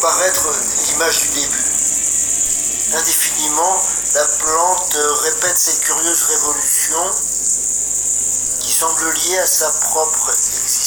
paraître l'image du début. Indéfiniment, la plante répète cette curieuse révolution qui semble liée à sa propre existence.